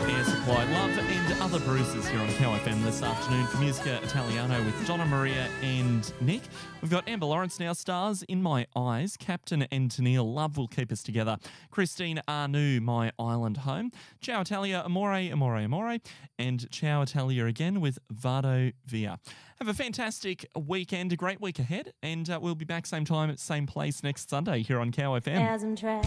Air Supply, Love and Other Bruises here on Cow FM this afternoon for Musica Italiano with Donna Maria and Nick. We've got Amber Lawrence now, Stars in My Eyes, Captain and Tennille, Love Will Keep Us Together, Christine Arnoux, My Island Home, Ciao Italia, Amore, Amore, Amore, and Ciao Italia again with Vado Via. Have a fantastic weekend, a great week ahead, and we'll be back same time, same place next Sunday here on Cow FM.